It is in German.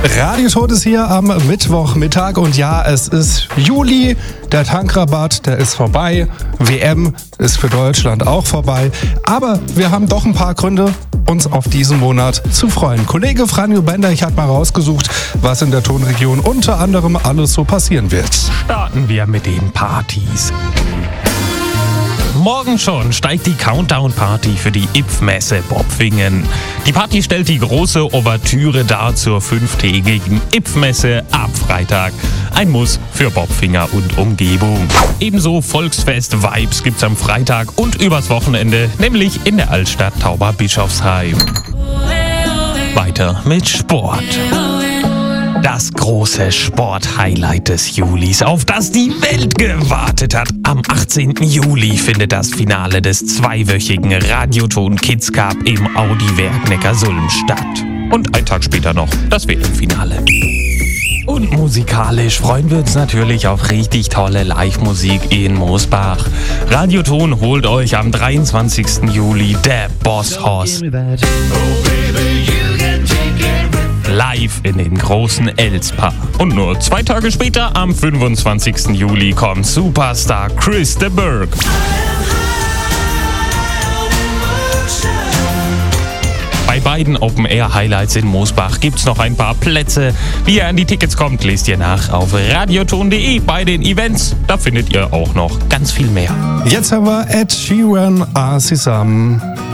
Radioton ist hier am Mittwochmittag und ja, es ist Juli, der Tankrabatt, der ist vorbei, WM ist für Deutschland auch vorbei, aber wir haben doch ein paar Gründe, uns auf diesen Monat zu freuen. Kollege Franjo Bender, ich habe mal rausgesucht, was in der Tonregion unter anderem alles so passieren wird. Starten wir mit den Partys. Morgen schon steigt die Countdown-Party für die IPF-Messe Bopfingen. Die Party stellt die große Ouvertüre dar zur 5-tägigen IPF-Messe ab Freitag. Ein Muss für Bopfinger und Umgebung. Ebenso Volksfest-Vibes gibt's am Freitag und übers Wochenende, nämlich in der Altstadt Tauberbischofsheim. Weiter mit Sport. Das große Sport-Highlight des Julis, auf das die Welt gewartet hat. Am 18. Juli findet das Finale des zweiwöchigen Radioton Kids Cup im Audi-Werk Neckarsulm statt. Und einen Tag später noch das WM-Finale. Und musikalisch freuen wir uns natürlich auf richtig tolle Live-Musik in Moosbach. Radioton holt euch am 23. Juli der Boss Hoss live in den großen Elspa. Und nur 2 Tage später, am 25. Juli, kommt Superstar Chris de Burgh. Bei beiden Open-Air-Highlights in Moosbach gibt's noch ein paar Plätze. Wie ihr an die Tickets kommt, lest ihr nach auf radioton.de. Bei den Events, da findet ihr auch noch ganz viel mehr. Jetzt haben wir Ed Sheeran, Sesam.